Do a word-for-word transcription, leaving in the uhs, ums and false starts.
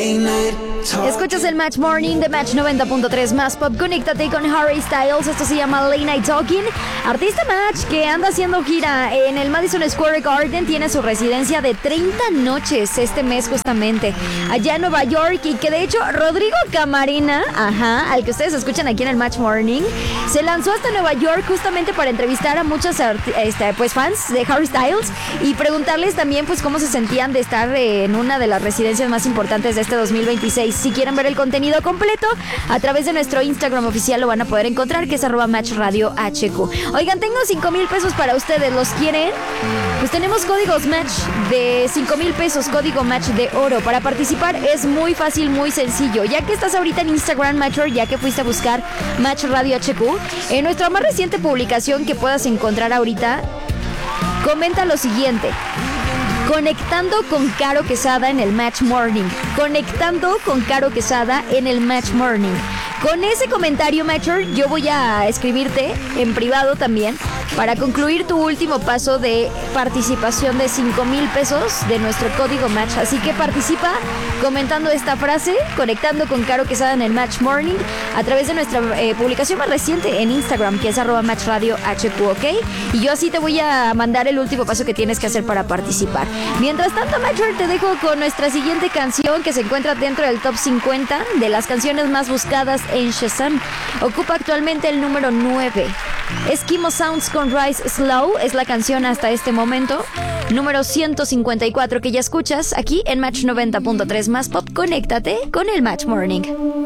Escuchas el Match Morning de Match noventa punto tres más pop. Conéctate con Harry Styles. Esto se llama Late Night Talking. Artista Match que anda haciendo gira en el Madison Square Garden. Tiene su residencia de treinta noches este mes justamente allá en Nueva York. Y que de hecho Rodrigo Camarena, ajá, al que ustedes escuchan aquí en el Match Morning, se lanzó hasta Nueva York justamente para entrevistar a muchos este, pues, fans de Harry Styles y preguntarles también pues cómo se sentían de estar en una de las residencias más importantes de este dos mil veintiséis. Si quieren ver el contenido completo, a través de nuestro Instagram oficial lo van a poder encontrar, que es arroba Match Radio H Q. Oigan, tengo cinco mil pesos para ustedes. ¿Los quieren? Pues tenemos códigos Match de cinco mil pesos, código Match de oro. Para participar es muy fácil, muy sencillo. Ya que estás ahorita en Instagram, Matcher, ya que fuiste a buscar Match Radio H Q, en nuestra más reciente publicación que puedas encontrar ahorita, comenta lo siguiente: conectando con Caro Quesada en el Match Morning. Conectando con Caro Quesada en el Match Morning. Con ese comentario, Matcher, yo voy a escribirte en privado también para concluir tu último paso de participación de cinco mil pesos de nuestro código Match. Así que participa comentando esta frase, conectando con Caro Quesada en el Match Morning, a través de nuestra eh, publicación más reciente en Instagram, que es arroba Match Radio H Q, ¿ok? Y yo así te voy a mandar el último paso que tienes que hacer para participar. Mientras tanto, Matcher, te dejo con nuestra siguiente canción, que se encuentra dentro del top cincuenta de las canciones más buscadas en Shazam. Ocupa actualmente el número nueve. Eskimo Sounds con Rise Slow es la canción hasta este momento, número ciento cincuenta y cuatro, que ya escuchas aquí en Match noventa punto tres más pop. Conéctate con el Match Morning.